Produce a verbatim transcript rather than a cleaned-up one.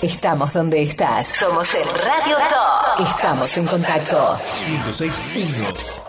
Estamos donde estás. Somos el Radio Top. Estamos en contacto. ciento seis punto uno